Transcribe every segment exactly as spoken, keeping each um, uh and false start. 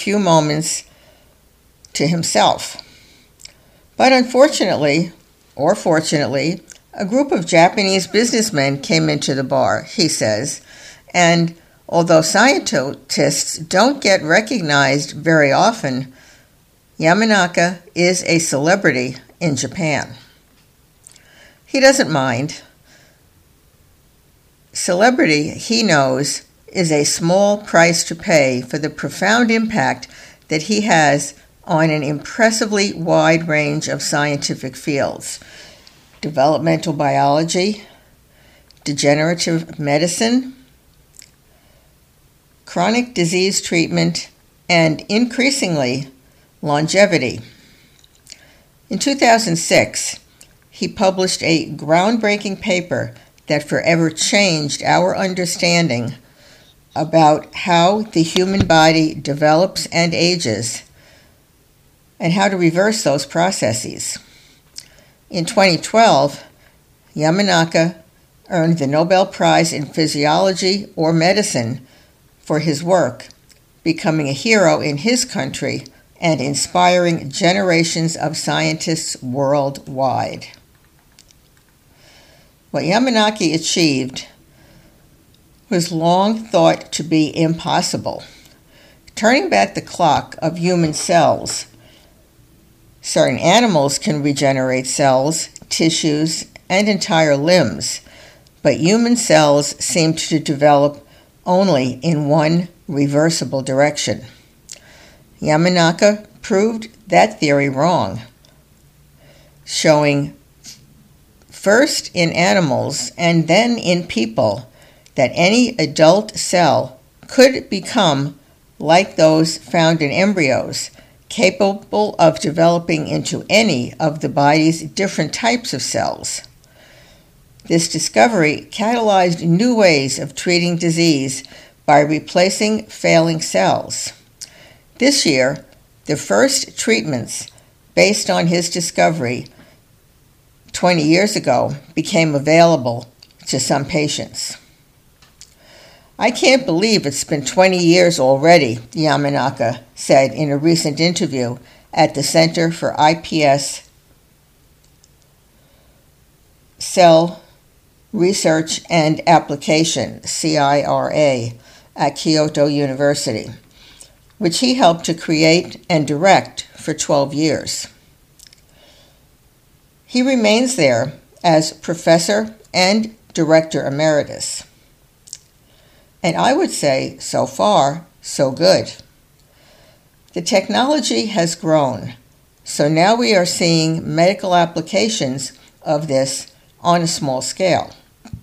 few moments to himself. But unfortunately, or fortunately, a group of Japanese businessmen came into the bar, he says, and although scientists don't get recognized very often, Yamanaka is a celebrity in Japan. He doesn't mind. Celebrity, he knows, is a small price to pay for the profound impact that he has on an impressively wide range of scientific fields: developmental biology, degenerative medicine, chronic disease treatment, and increasingly, longevity. In two thousand six, he published a groundbreaking paper that forever changed our understanding about how the human body develops and ages, and how to reverse those processes. In twenty twelve, Yamanaka earned the Nobel Prize in Physiology or Medicine for his work, becoming a hero in his country and inspiring generations of scientists worldwide. What Yamanaka achieved was long thought to be impossible. Turning back the clock of human cells, certain animals can regenerate cells, tissues, and entire limbs, but human cells seem to develop only in one reversible direction. Yamanaka proved that theory wrong, showing first in animals and then in people that any adult cell could become like those found in embryos, capable of developing into any of the body's different types of cells. This discovery catalyzed new ways of treating disease by replacing failing cells. This year, the first treatments based on his discovery twenty years ago became available to some patients. "I can't believe it's been twenty years already," Yamanaka said in a recent interview at the Center for I P S Cell Research and Application, C I R A, at Kyoto University, which he helped to create and direct for twelve years. He remains there as professor and director emeritus. And I would say, so far, so good. The technology has grown, so now we are seeing medical applications of this on a small scale.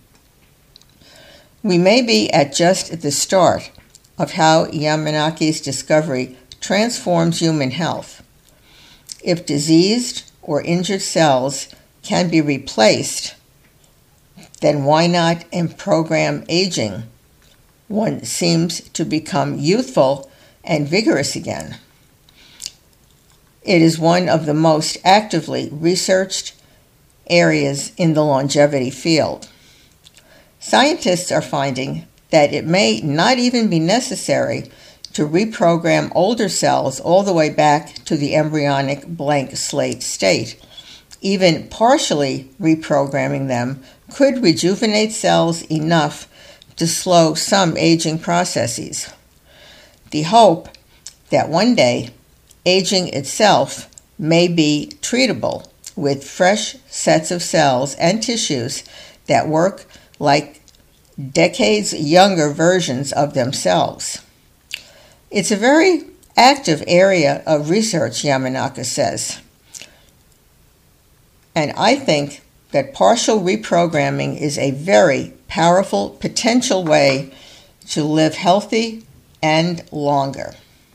We may be at just the start of how Yamanaka's discovery transforms human health. If diseased or injured cells can be replaced, then why not program aging? One seems to become youthful and vigorous again. It is one of the most actively researched areas in the longevity field. Scientists are finding that it may not even be necessary to reprogram older cells all the way back to the embryonic blank slate state. Even partially reprogramming them could rejuvenate cells enough to slow some aging processes. The hope that one day aging itself may be treatable with fresh sets of cells and tissues that work like decades younger versions of themselves. It's a very active area of research, Yamanaka says. And I think that partial reprogramming is a very powerful potential way to live healthy and longer.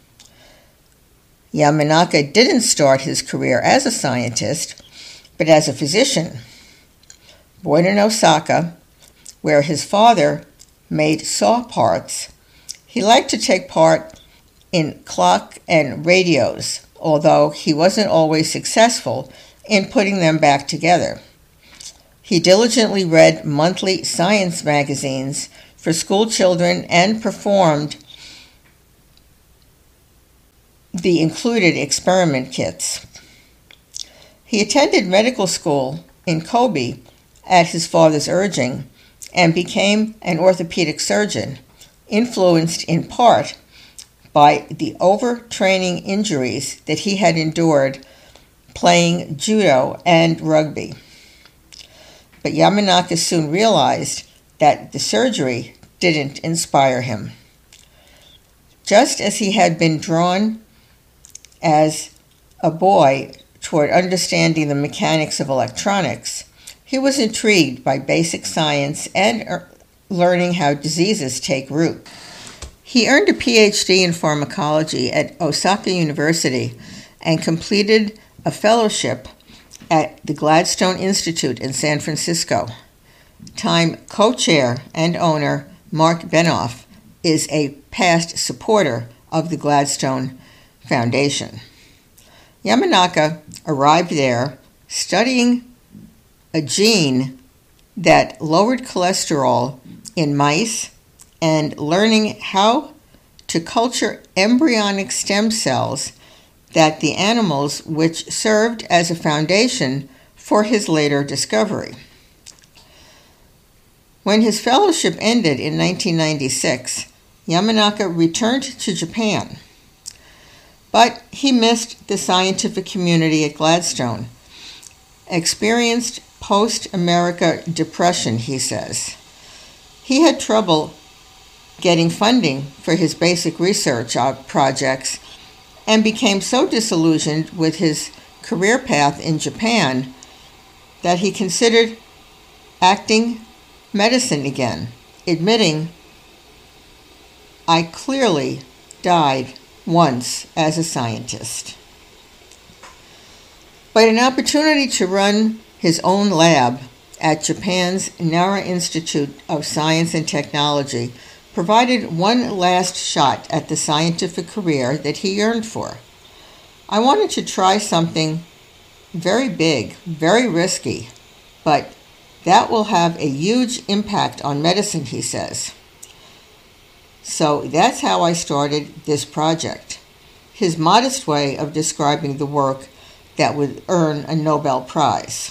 Yamanaka didn't start his career as a scientist, but as a physician. Born in Osaka, where his father made saw parts, he liked to take part in clock and radios, although he wasn't always successful in putting them back together. He diligently read monthly science magazines for school children and performed the included experiment kits. He attended medical school in Kobe at his father's urging and became an orthopedic surgeon, influenced in part by the overtraining injuries that he had endured playing judo and rugby. But Yamanaka soon realized that the surgery didn't inspire him. Just as he had been drawn as a boy toward understanding the mechanics of electronics, he was intrigued by basic science and er- learning how diseases take root. He earned a P H D in pharmacology at Osaka University and completed a fellowship at the Gladstone Institute in San Francisco. Time co-chair and owner Mark Benoff is a past supporter of the Gladstone Foundation. Yamanaka arrived there studying a gene that lowered cholesterol in mice and learning how to culture embryonic stem cells that the animals which served as a foundation for his later discovery. When his fellowship ended in nineteen ninety-six, Yamanaka returned to Japan. But he missed the scientific community at Gladstone, experienced post-America depression, he says. He had trouble getting funding for his basic research projects and became so disillusioned with his career path in Japan that he considered acting medicine again, admitting, "I clearly died once as a scientist." But an opportunity to run his own lab at Japan's Nara Institute of Science and Technology provided one last shot at the scientific career that he yearned for. "I wanted to try something very big, very risky, but that will have a huge impact on medicine," he says. So that's how I started this project. His modest way of describing the work that would earn a Nobel Prize.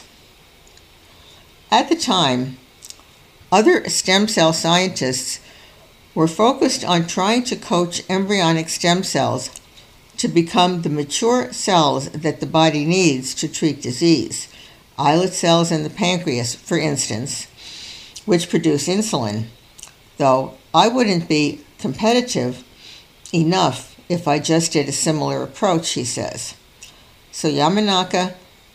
At the time, other stem cell scientists were focused on trying to coach embryonic stem cells to become the mature cells that the body needs to treat disease. Islet cells in the pancreas, for instance, which produce insulin, though I wouldn't be competitive enough if I just did a similar approach, he says. So Yamanaka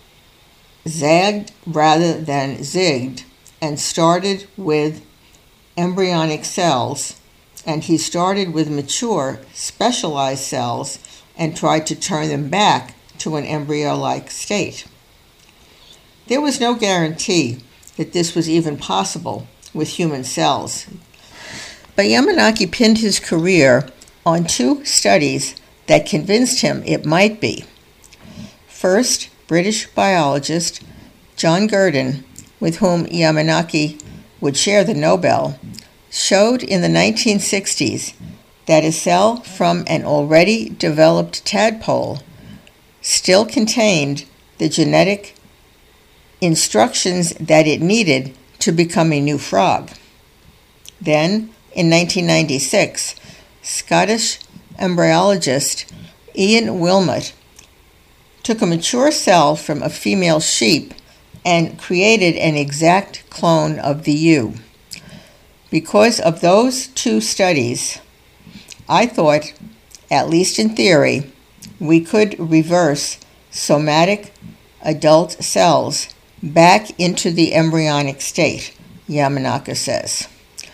zagged rather than zigged and started with embryonic cells, and he started with mature, specialized cells and tried to turn them back to an embryo-like state. There was no guarantee that this was even possible with human cells, but Yamanaka pinned his career on two studies that convinced him it might be. First, British biologist John Gurdon, with whom Yamanaka would share the Nobel, showed in the nineteen sixties that a cell from an already developed tadpole still contained the genetic instructions that it needed to become a new frog. Then, in nineteen ninety-six, Scottish embryologist Ian Wilmot took a mature cell from a female sheep and created an exact clone of the ewe. Because of those two studies, I thought, at least in theory, we could reverse somatic adult cells back into the embryonic state, Yamanaka says.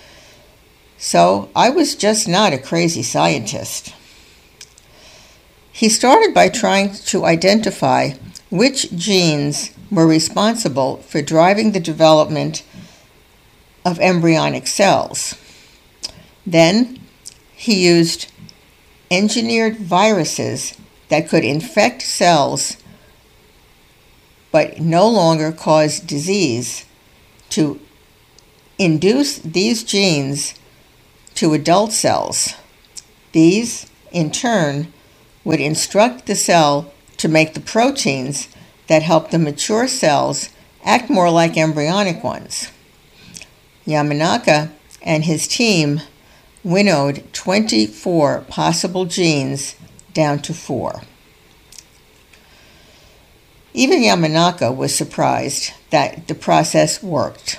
So I was just not a crazy scientist. He started by trying to identify which genes were responsible for driving the development of embryonic cells. Then he used engineered viruses that could infect cells but no longer cause disease to induce these genes to adult cells. These, in turn, would instruct the cell to make the proteins that help the mature cells act more like embryonic ones. Yamanaka and his team winnowed twenty-four possible genes down to four. Even Yamanaka was surprised that the process worked.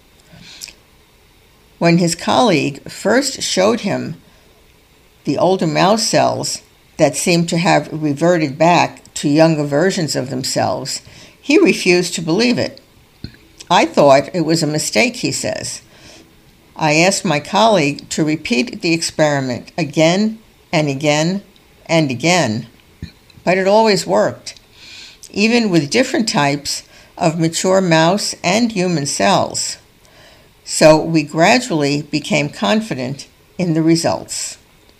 When his colleague first showed him the older mouse cells that seemed to have reverted back to younger versions of themselves, he refused to believe it. I thought it was a mistake, he says. I asked my colleague to repeat the experiment again and again and again, but it always worked, even with different types of mature mouse and human cells. So we gradually became confident in the results.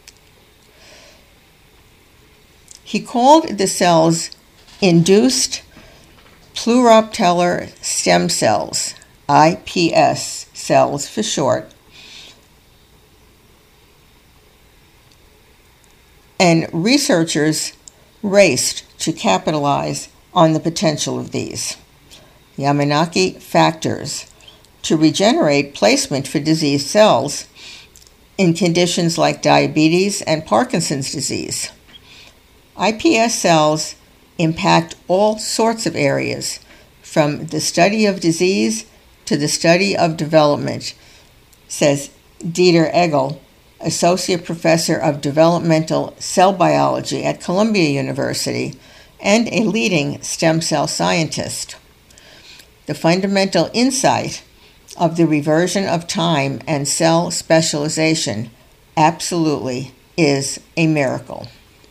He called the cells induced pluripotent stem cells, I P S cells for short, and researchers raced to capitalize on the potential of these Yamanaka factors to regenerate placement for diseased cells in conditions like diabetes and Parkinson's disease. I P S cells impact all sorts of areas, from the study of disease to the study of development, says Dieter Egel, Associate Professor of Developmental Cell Biology at Columbia University and a leading stem cell scientist. The fundamental insight of the reversion of time and cell specialization absolutely is a miracle.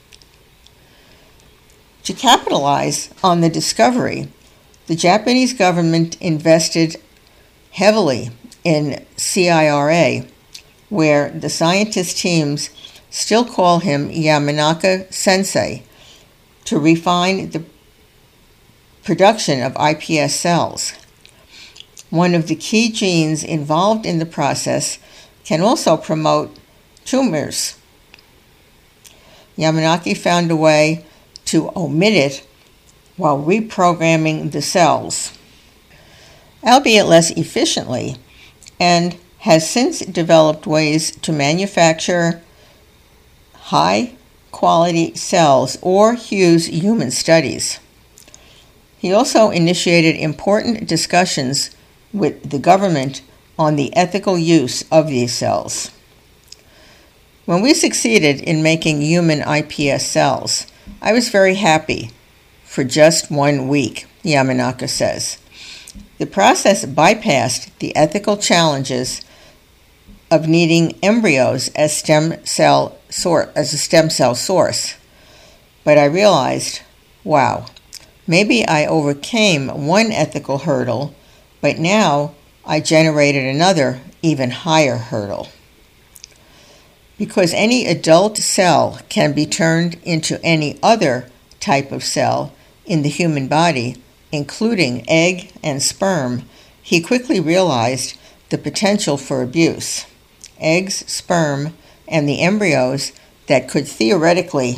To capitalize on the discovery, the Japanese government invested heavily in C I R A, where the scientist teams still call him Yamanaka Sensei, to refine the production of I P S cells. One of the key genes involved in the process can also promote tumors. Yamanaka found a way to omit it while reprogramming the cells, albeit less efficiently, and has since developed ways to manufacture high-quality cells or use human studies. He also initiated important discussions with the government on the ethical use of these cells. When we succeeded in making human I P S cells, I was very happy for just one week, Yamanaka says. The process bypassed the ethical challenges of needing embryos as stem cell sor- as a stem cell source. But I realized, wow, maybe I overcame one ethical hurdle, but now I generated another, even higher hurdle. Because any adult cell can be turned into any other type of cell in the human body, including egg and sperm, he quickly realized the potential for abuse. Eggs, sperm, and the embryos that could theoretically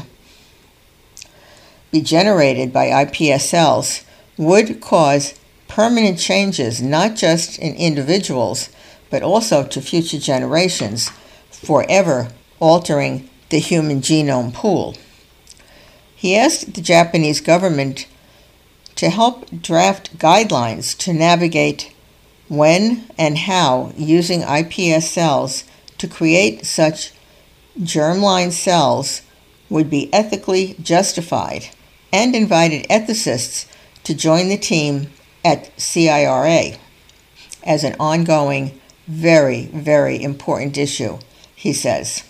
be generated by I P S cells would cause permanent changes not just in individuals, but also to future generations, forever altering the human genome pool. He asked the Japanese government to help draft guidelines to navigate when and how using I P S cells to create such germline cells would be ethically justified, and invited ethicists to join the team at C I R A as an ongoing, very, very important issue, he says.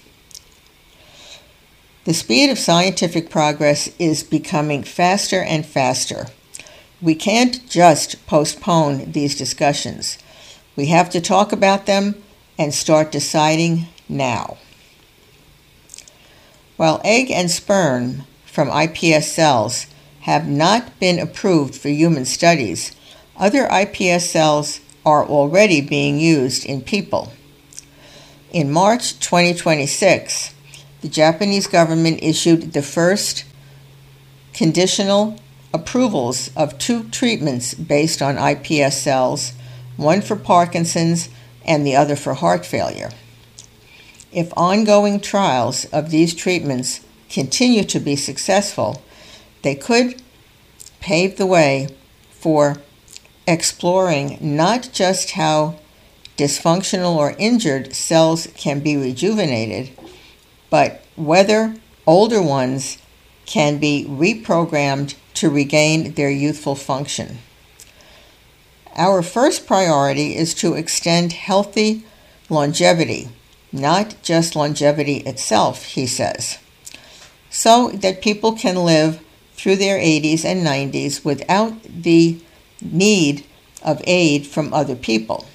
The speed of scientific progress is becoming faster and faster. We can't just postpone these discussions. We have to talk about them and start deciding now. While egg and sperm from I P S cells have not been approved for human studies, other I P S cells are already being used in people. In March twenty twenty-six, the Japanese government issued the first conditional approvals of two treatments based on I P S cells, one for Parkinson's and the other for heart failure. If ongoing trials of these treatments continue to be successful, they could pave the way for exploring not just how dysfunctional or injured cells can be rejuvenated, but whether older ones can be reprogrammed to regain their youthful function. Our first priority is to extend healthy longevity, not just longevity itself, he says, so that people can live through their eighties and nineties without the need of aid from other people.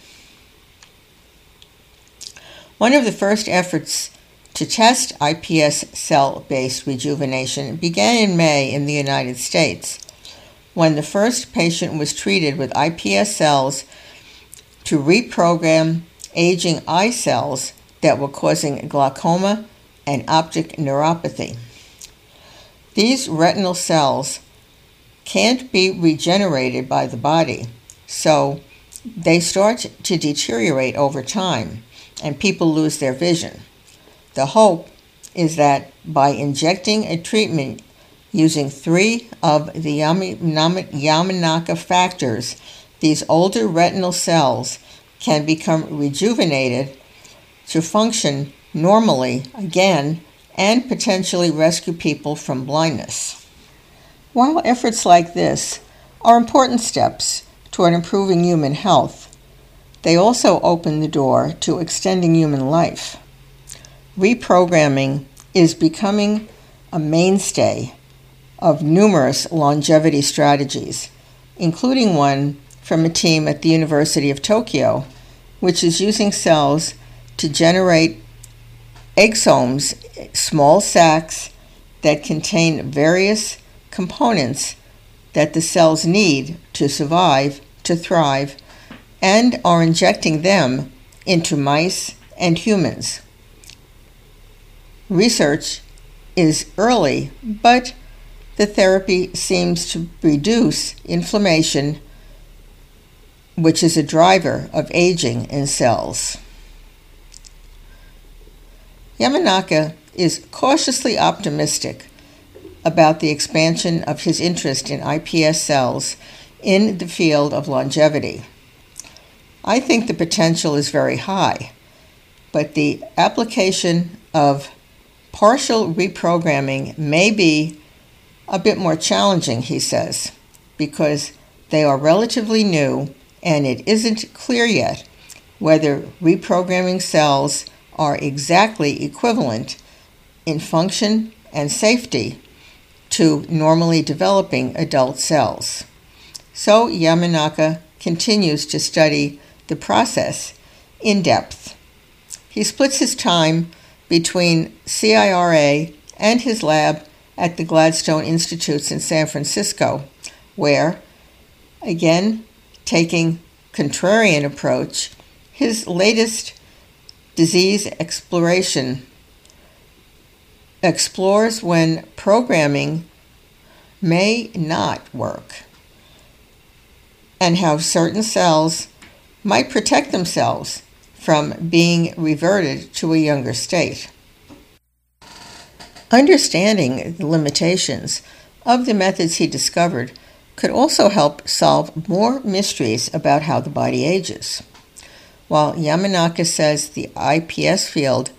One of the first efforts to test I P S cell-based rejuvenation began in May in the United States, when the first patient was treated with I P S cells to reprogram aging eye cells that were causing glaucoma and optic neuropathy. These retinal cells can't be regenerated by the body, so they start to deteriorate over time, and people lose their vision. The hope is that by injecting a treatment using three of the Yamanaka factors, these older retinal cells can become rejuvenated to function normally again and potentially rescue people from blindness. While efforts like this are important steps toward improving human health, they also open the door to extending human life. Reprogramming is becoming a mainstay of numerous longevity strategies, including one from a team at the University of Tokyo, which is using cells to generate exomes, small sacs that contain various components that the cells need to survive, to thrive, and are injecting them into mice and humans. Research is early, but the therapy seems to reduce inflammation, which is a driver of aging in cells. Yamanaka is cautiously optimistic about the expansion of his interest in I P S cells in the field of longevity. I think the potential is very high, but the application of partial reprogramming may be a bit more challenging, he says, because they are relatively new and it isn't clear yet whether reprogramming cells are exactly equivalent in function and safety to normally developing adult cells. So Yamanaka continues to study the process in depth. He splits his time between C I R A and his lab at the Gladstone Institutes in San Francisco, where, again, taking contrarian approach, his latest disease exploration explores when programming may not work and how certain cells might protect themselves from being reverted to a younger state. Understanding the limitations of the methods he discovered could also help solve more mysteries about how the body ages. While Yamanaka says the I P S field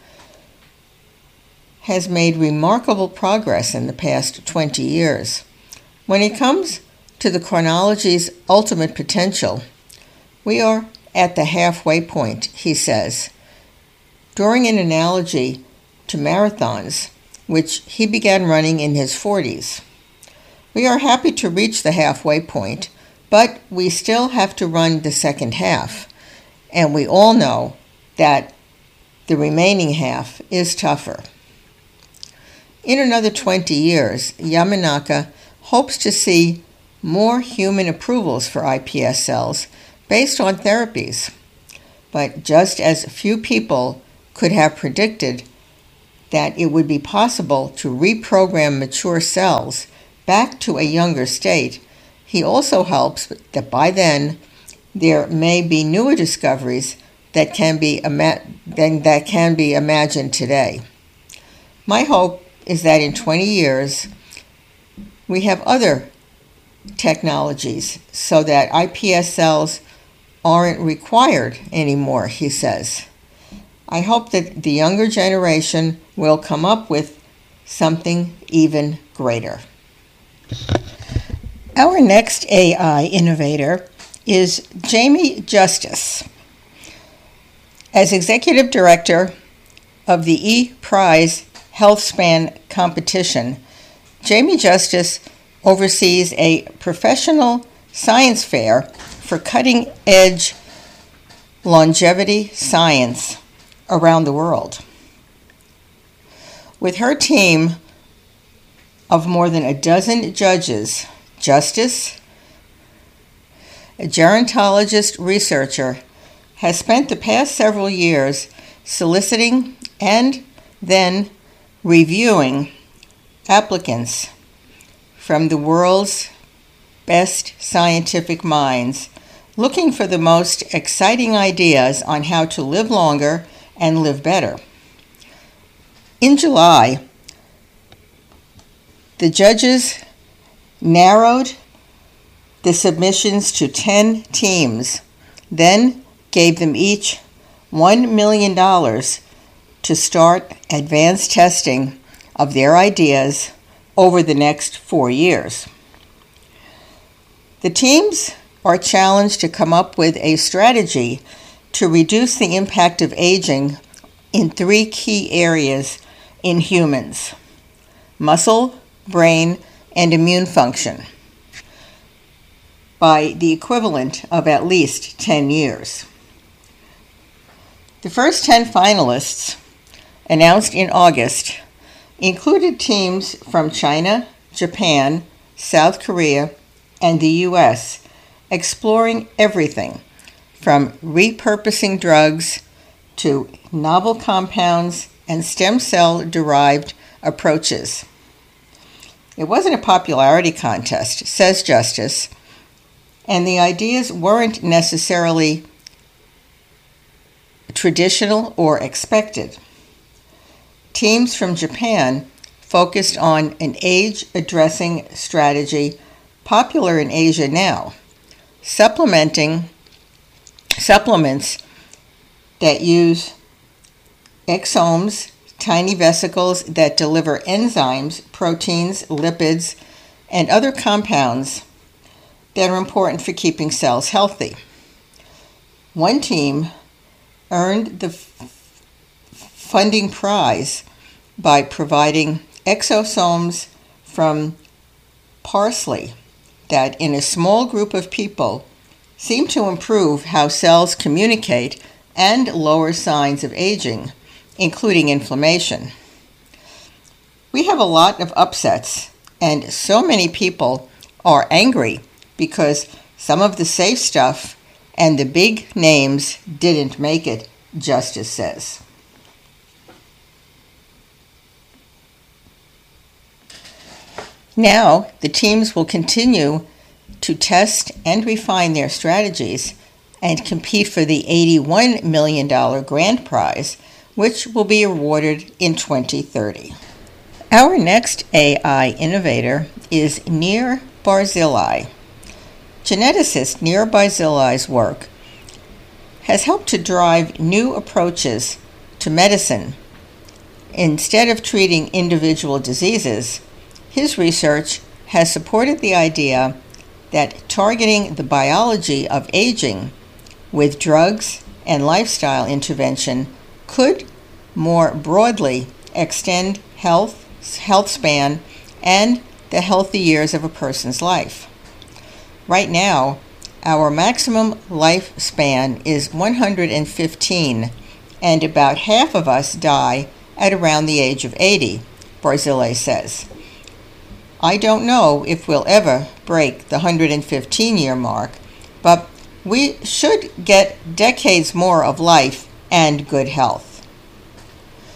has made remarkable progress in the past twenty years, when it comes to the chronology's ultimate potential, we are at the halfway point, he says. During an analogy to marathons, which he began running in his forties. We are happy to reach the halfway point, but we still have to run the second half, and we all know that the remaining half is tougher. In another twenty years, Yamanaka hopes to see more human approvals for I P S cells based on therapies. But just as few people could have predicted that it would be possible to reprogram mature cells back to a younger state, he also hopes that by then there may be newer discoveries that can be ima- that can be imagined today. My hope is that in twenty years we have other technologies so that I P S cells aren't required anymore, he says. I hope that the younger generation will come up with something even greater. Our next A I innovator is Jamie Justice. As executive director of the ePrize HealthSpan competition, Jamie Justice oversees a professional science fair for cutting-edge longevity science around the world. With her team of more than a dozen judges, Justice, a gerontologist researcher, has spent the past several years soliciting and then reviewing applicants from the world's best scientific minds, looking for the most exciting ideas on how to live longer and live better. In July, the judges narrowed the submissions to ten teams, then gave them each one million dollars to start advanced testing of their ideas over the next four years. The teams are challenged to come up with a strategy to reduce the impact of aging in three key areas in humans: muscle, brain, and immune function, by the equivalent of at least ten years. The first ten finalists, announced in August, included teams from China, Japan, South Korea, and the U S, exploring everything from repurposing drugs to novel compounds and stem cell-derived approaches. It wasn't a popularity contest, says Justice, and the ideas weren't necessarily traditional or expected. Teams from Japan focused on an age-addressing strategy popular in Asia now, supplementing supplements that use exomes, tiny vesicles that deliver enzymes, proteins, lipids, and other compounds that are important for keeping cells healthy. One team earned the f- funding prize by providing exosomes from parsley that, in a small group of people, seem to improve how cells communicate and lower signs of aging, including inflammation. We have a lot of upsets, and so many people are angry because some of the safe stuff and the big names didn't make it, Justice says. Now, the teams will continue to test and refine their strategies and compete for the eighty-one million dollars grand prize, which will be awarded in twenty thirty. Our next A I innovator is Nir Barzilai. Geneticist Nir Barzilai's work has helped to drive new approaches to medicine. Instead of treating individual diseases, his research has supported the idea that targeting the biology of aging with drugs and lifestyle intervention could more broadly extend health, health span, and the healthy years of a person's life. Right now, our maximum lifespan is one hundred fifteen, and about half of us die at around the age of eighty, Barzilai says. I don't know if we'll ever break the one hundred fifteen year mark, but we should get decades more of life and good health.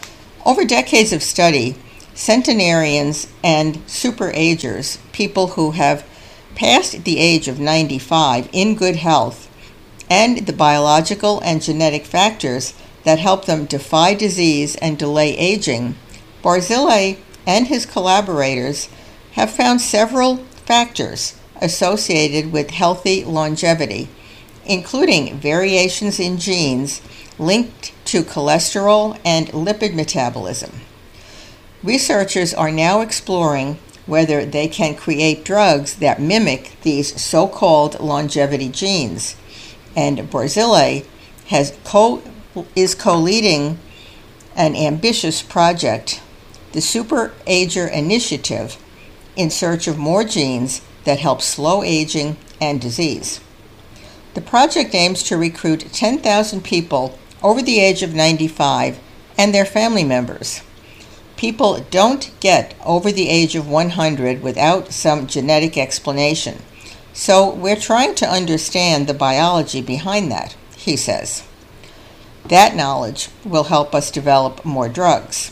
Over decades of study, centenarians and superagers, people who have passed the age of ninety-five in good health, and the biological and genetic factors that help them defy disease and delay aging, Barzilay and his collaborators have found several factors associated with healthy longevity, including variations in genes linked to cholesterol and lipid metabolism. Researchers are now exploring whether they can create drugs that mimic these so-called longevity genes, and Barzilay has co- is co-leading an ambitious project, the Superager Initiative, in search of more genes that help slow aging and disease. The project aims to recruit ten thousand people over the age of ninety-five and their family members. People don't get over the age of one hundred without some genetic explanation, so we're trying to understand the biology behind that, he says. That knowledge will help us develop more drugs.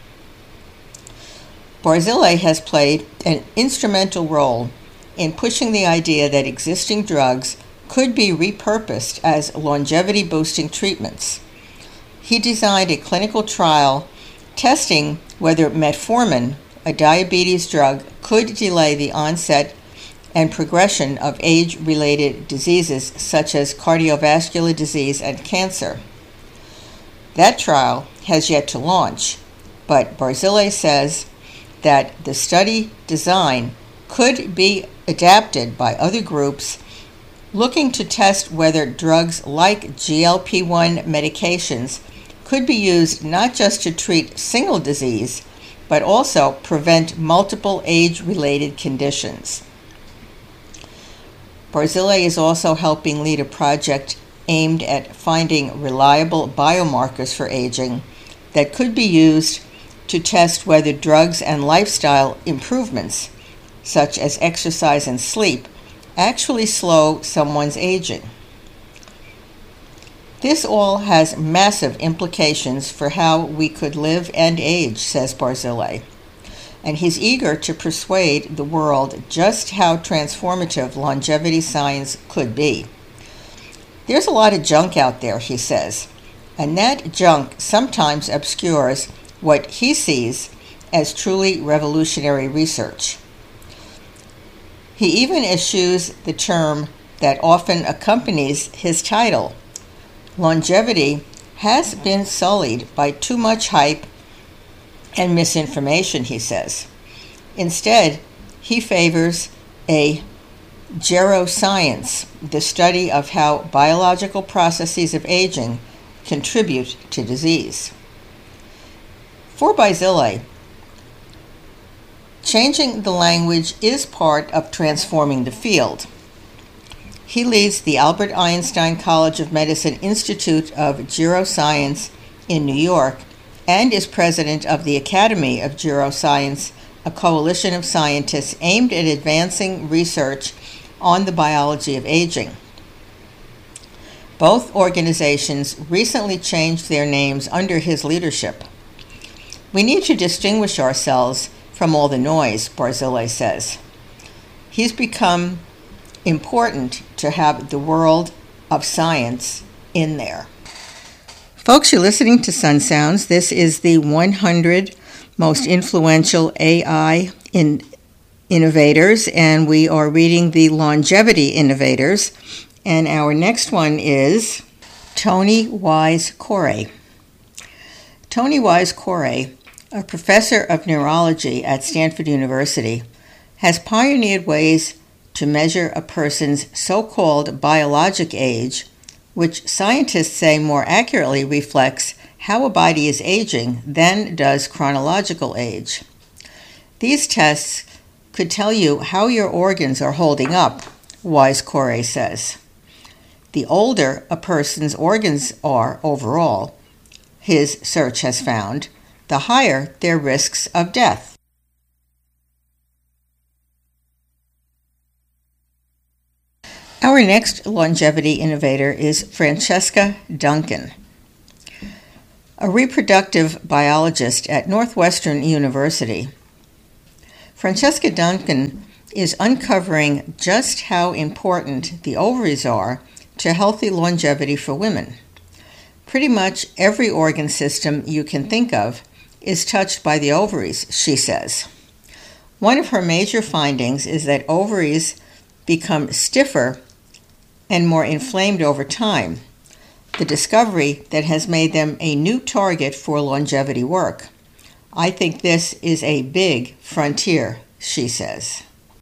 Barzilay has played an instrumental role in pushing the idea that existing drugs could be repurposed as longevity-boosting treatments. He designed a clinical trial testing whether metformin, a diabetes drug, could delay the onset and progression of age-related diseases such as cardiovascular disease and cancer. That trial has yet to launch, but Barzilay says that the study design could be adapted by other groups looking to test whether drugs like G L P one medications could be used not just to treat single disease, but also prevent multiple age-related conditions. Barzilay is also helping lead a project aimed at finding reliable biomarkers for aging that could be used to test whether drugs and lifestyle improvements, such as exercise and sleep, actually slow someone's aging. This all has massive implications for how we could live and age, says Barzilay, and he's eager to persuade the world just how transformative longevity science could be. There's a lot of junk out there, he says, and that junk sometimes obscures what he sees as truly revolutionary research. He even eschews the term that often accompanies his title. Longevity has been sullied by too much hype and misinformation, he says. Instead, he favors a geroscience, the study of how biological processes of aging contribute to disease. For Barzilay, changing the language is part of transforming the field. He leads the Albert Einstein College of Medicine Institute of Geroscience in New York and is president of the Academy of Geroscience, a coalition of scientists aimed at advancing research on the biology of aging. Both organizations recently changed their names under his leadership. We need to distinguish ourselves from all the noise, Barzilay says. He's become important to have the world of science in there. Folks, you're listening to Sun Sounds. This is the one hundred most influential A I in innovators, and we are reading the longevity innovators. And our next one is Tony Wise Corey. Tony Wise Corey, a professor of neurology at Stanford University, has pioneered ways to measure a person's so-called biologic age, which scientists say more accurately reflects how a body is aging than does chronological age. These tests could tell you how your organs are holding up, Wise Corey says. The older a person's organs are overall, his search has found, the higher their risks of death. Our next longevity innovator is Francesca Duncan. a reproductive biologist at Northwestern University. Francesca Duncan is uncovering just how important the ovaries are to healthy longevity for women. Pretty much every organ system you can think of is touched by the ovaries, she says. One of her major findings is that ovaries become stiffer and more inflamed over time, the discovery that has made them a new target for longevity work. I think this is a big frontier, she says.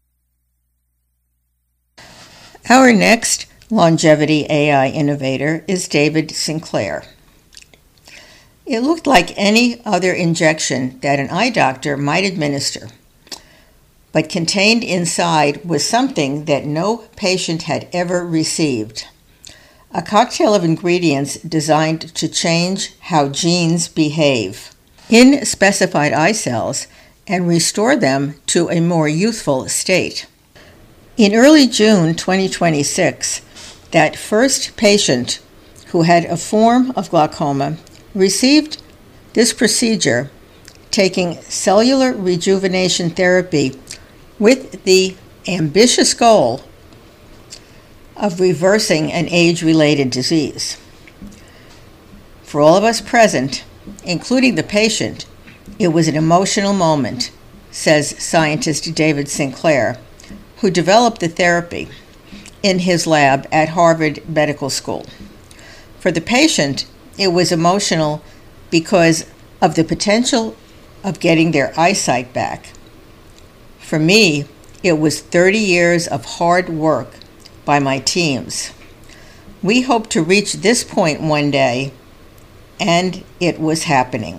Our next longevity A I innovator is David Sinclair. It looked like any other injection that an eye doctor might administer, but contained inside was something that no patient had ever received. A cocktail of ingredients designed to change how genes behave in specified eye cells and restore them to a more youthful state. In early June twenty twenty-six, that first patient who had a form of glaucoma received this procedure, taking cellular rejuvenation therapy with the ambitious goal of reversing an age-related disease. For all of us present, including the patient, it was an emotional moment, says scientist David Sinclair, who developed the therapy in his lab at Harvard Medical School. For the patient, it was emotional because of the potential of getting their eyesight back. For me, it was thirty years of hard work by my teams. We hope to reach this point one day, and it was happening.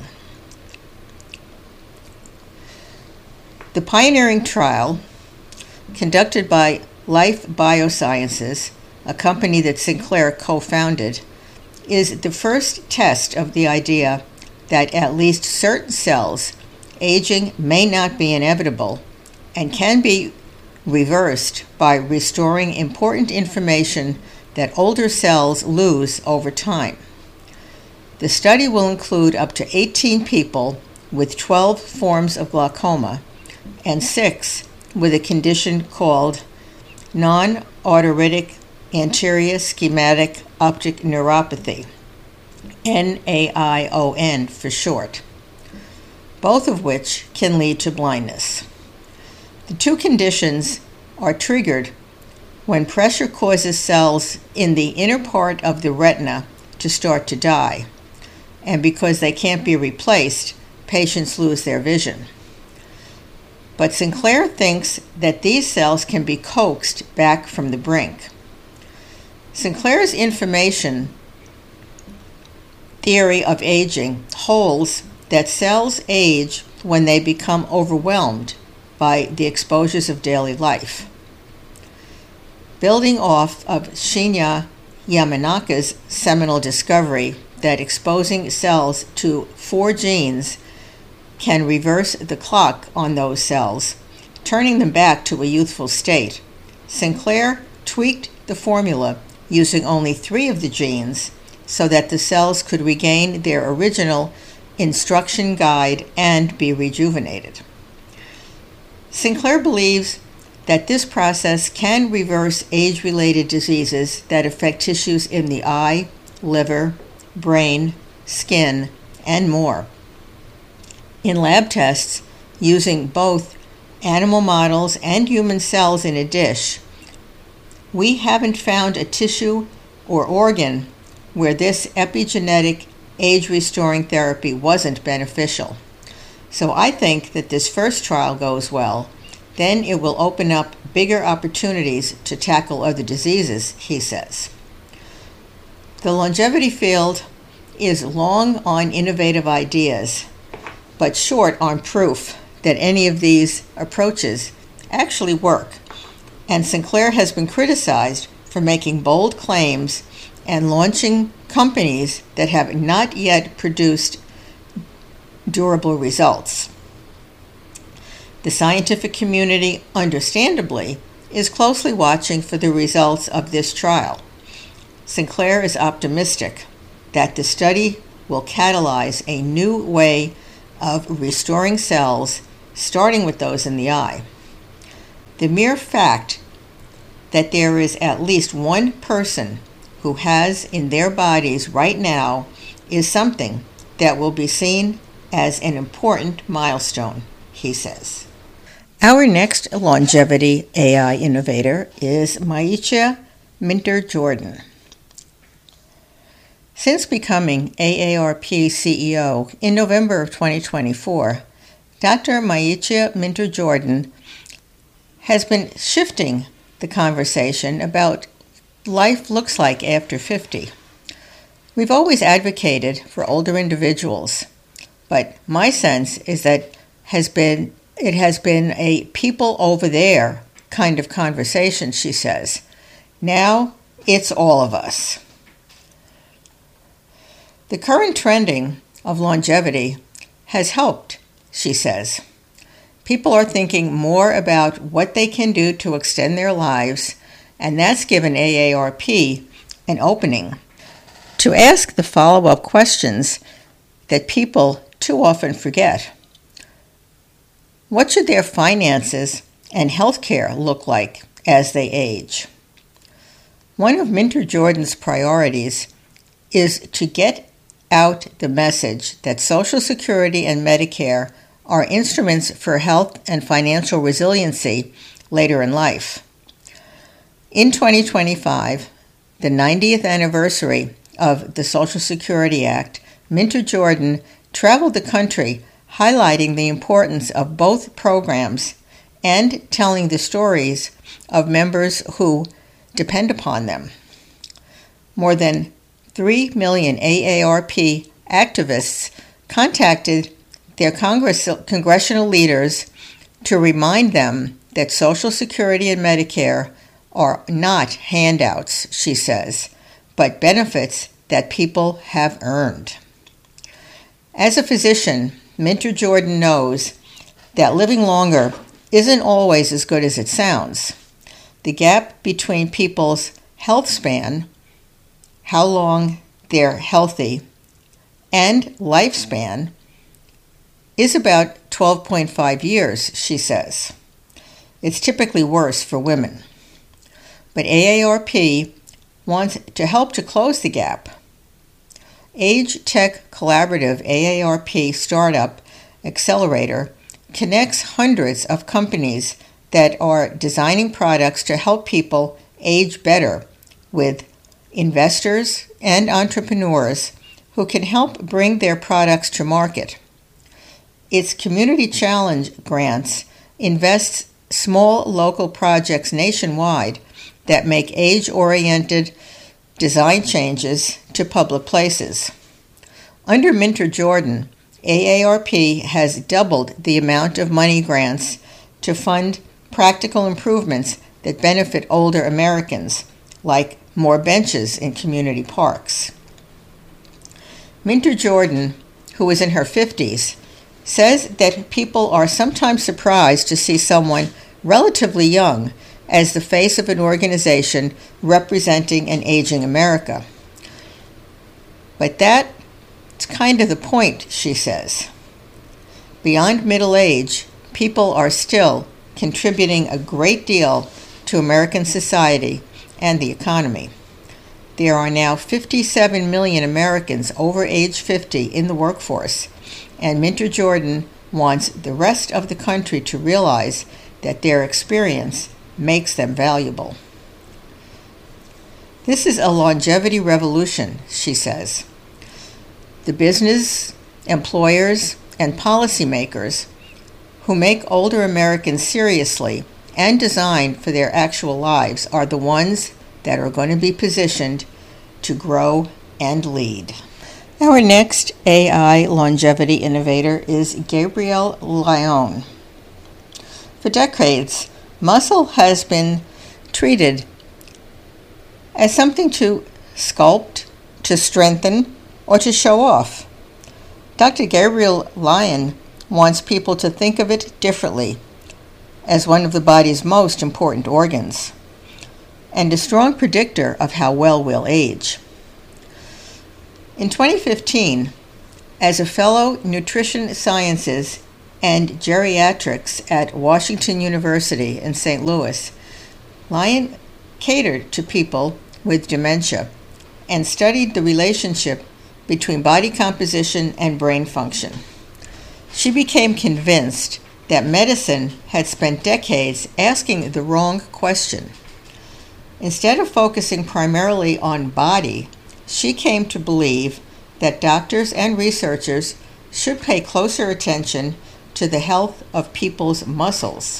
The pioneering trial, conducted by Life Biosciences, a company that Sinclair co-founded, is the first test of the idea that at least certain cells, aging may not be inevitable and can be reversed by restoring important information that older cells lose over time. The study will include up to eighteen people with twelve forms of glaucoma and six with a condition called non-arteritic anterior schematic optic neuropathy, N A I O N for short, both of which can lead to blindness. The two conditions are triggered when pressure causes cells in the inner part of the retina to start to die, and because they can't be replaced, patients lose their vision. But Sinclair thinks that these cells can be coaxed back from the brink. Sinclair's information theory of aging holds that cells age when they become overwhelmed by the exposures of daily life. Building off of Shinya Yamanaka's seminal discovery that exposing cells to four genes can reverse the clock on those cells, turning them back to a youthful state, Sinclair tweaked the formula using only three of the genes so that the cells could regain their original instruction guide and be rejuvenated. Sinclair believes that this process can reverse age-related diseases that affect tissues in the eye, liver, brain, skin, and more. In lab tests, using both animal models and human cells in a dish, we haven't found a tissue or organ where this epigenetic age-restoring therapy wasn't beneficial. So I think that this first trial goes well, then it will open up bigger opportunities to tackle other diseases, he says. The longevity field is long on innovative ideas, but short on proof that any of these approaches actually work. And Sinclair has been criticized for making bold claims and launching companies that have not yet produced durable results. The scientific community, understandably, is closely watching for the results of this trial. Sinclair is optimistic that the study will catalyze a new way of restoring cells, starting with those in the eye. The mere fact that there is at least one person who has in their bodies right now is something that will be seen as an important milestone, he says. Our next longevity A I innovator is Mycia Minter-Jordan. Since becoming A A R P C E O in November of twenty twenty-four, Doctor Mycia Minter-Jordan has been shifting the conversation about life looks like after fifty. We've always advocated for older individuals, but my sense is that has been it has been a people over there kind of conversation, she says. Now it's all of us. The current trending of longevity has helped, she says. People are thinking more about what they can do to extend their lives, and that's given A A R P an opening to ask the follow-up questions that people too often forget. What should their finances and health care look like as they age? One of Minter-Jordan's priorities is to get out the message that Social Security and Medicare are instruments for health and financial resiliency later in life. In twenty twenty-five, the ninetieth anniversary of the Social Security Act, Minter-Jordan traveled the country highlighting the importance of both programs and telling the stories of members who depend upon them. More than three million A A R P activists contacted their Congress, congressional leaders to remind them that Social Security and Medicare are not handouts, she says, but benefits that people have earned. As a physician, Minter-Jordan knows that living longer isn't always as good as it sounds. The gap between people's health span, how long they're healthy, and lifespan is about twelve point five years, she says. It's typically worse for women. But A A R P wants to help to close the gap. Age Tech Collaborative A A R P Startup Accelerator connects hundreds of companies that are designing products to help people age better with investors and entrepreneurs who can help bring their products to market. Its Community Challenge grants invests small local projects nationwide that make age-oriented design changes to public places. Under Minter-Jordan, A A R P has doubled the amount of money grants to fund practical improvements that benefit older Americans, like more benches in community parks. Minter-Jordan, who is in her fifties, says that people are sometimes surprised to see someone relatively young as the face of an organization representing an aging America. But that's kind of the point, she says. Beyond middle age, people are still contributing a great deal to American society and the economy. There are now fifty-seven million Americans over age fifty in the workforce, and Minter-Jordan wants the rest of the country to realize that their experience makes them valuable. This is a longevity revolution, she says. The business, employers, and policymakers who make older Americans seriously and design for their actual lives are the ones that are going to be positioned to grow and lead. Our next A I longevity innovator is Gabrielle Lyon. For decades, muscle has been treated as something to sculpt, to strengthen, or to show off. Doctor Gabrielle Lyon wants people to think of it differently, as one of the body's most important organs, and a strong predictor of how well we'll age. In twenty fifteen, as a fellow nutrition sciences and geriatrics at Washington University in Saint Louis, Lyon catered to people with dementia and studied the relationship between body composition and brain function. She became convinced that medicine had spent decades asking the wrong question. Instead of focusing primarily on body, she came to believe that doctors and researchers should pay closer attention to the health of people's muscles.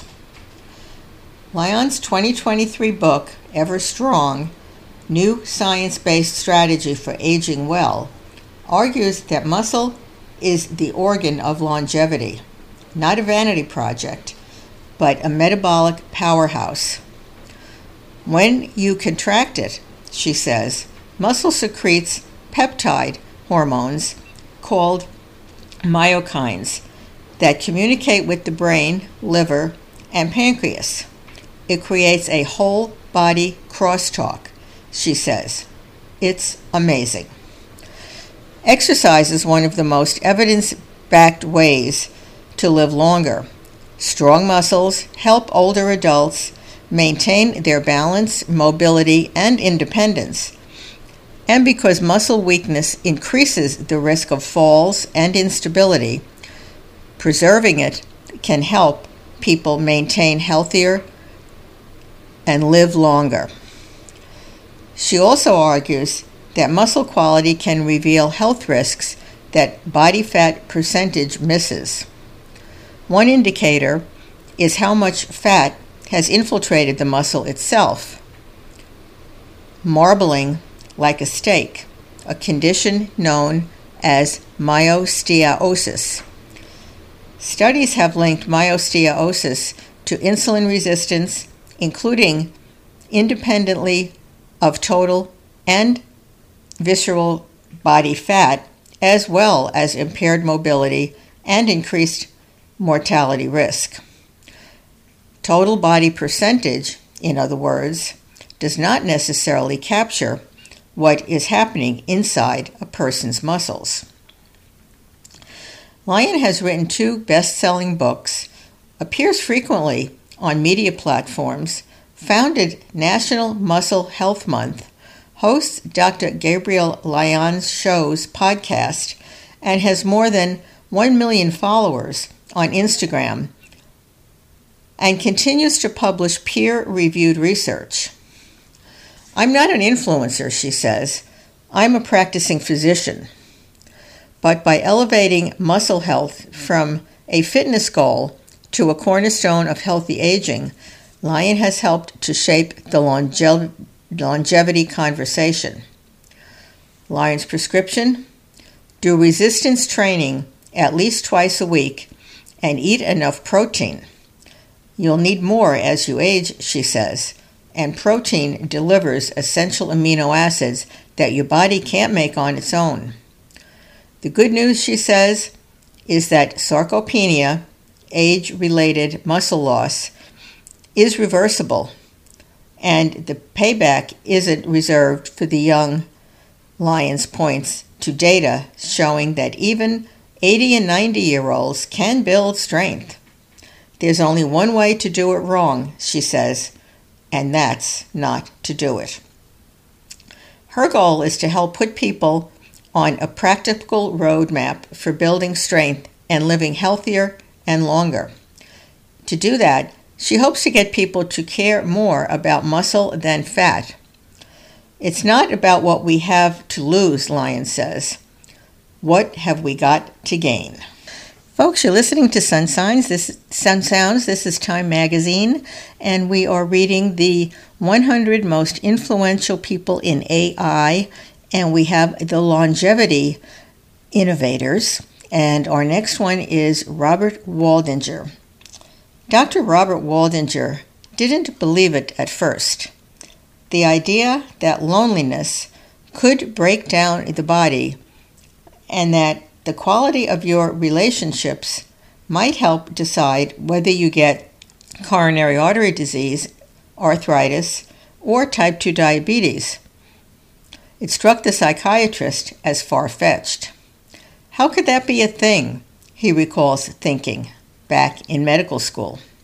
Lyon's twenty twenty-three book, Ever Strong, New Science-Based Strategy for Aging Well, argues that muscle is the organ of longevity, not a vanity project, but a metabolic powerhouse. When you contract it, she says, muscle secretes peptide hormones called myokines that communicate with the brain, liver, and pancreas. It creates a whole body crosstalk, she says. It's amazing. Exercise is one of the most evidence-backed ways to live longer. Strong muscles help older adults maintain their balance, mobility, and independence. And because muscle weakness increases the risk of falls and instability, preserving it can help people maintain healthier and live longer. She also argues that muscle quality can reveal health risks that body fat percentage misses. One indicator is how much fat has infiltrated the muscle itself. Marbling like a steak, a condition known as myosteosis. Studies have linked myosteosis to insulin resistance, including independently of total and visceral body fat, as well as impaired mobility and increased mortality risk. Total body percentage, in other words, does not necessarily capture what is happening inside a person's muscles. Lyon has written two best-selling books, appears frequently on media platforms, founded National Muscle Health Month, hosts Doctor Gabriel Lyon's Show's podcast, and has more than one million followers on Instagram, and continues to publish peer-reviewed research. I'm not an influencer, she says. I'm a practicing physician. But by elevating muscle health from a fitness goal to a cornerstone of healthy aging, Lyon has helped to shape the longe- longevity conversation. Lyon's prescription: do resistance training at least twice a week and eat enough protein. You'll need more as you age, she says, and protein delivers essential amino acids that your body can't make on its own. The good news, she says, is that sarcopenia, age-related muscle loss, is reversible, and the payback isn't reserved for the young. Lyon's points to data showing that even eighty and ninety-year-olds can build strength. There's only one way to do it wrong, she says, and that's not to do it. Her goal is to help put people on a practical roadmap for building strength and living healthier and longer. To do that, she hopes to get people to care more about muscle than fat. It's not about what we have to lose, Lyon says. What have we got to gain? Folks, you're listening to Sun Signs. This Sun Sounds. This is Time Magazine, and we are reading the one hundred most influential people in A I, and we have the longevity innovators. And our next one is Robert Waldinger. Doctor Robert Waldinger didn't believe it at first. The idea that loneliness could break down the body and that the quality of your relationships might help decide whether you get coronary artery disease, arthritis, or type two diabetes. It struck the psychiatrist as far-fetched. How could that be a thing, he recalls thinking, back in medical school.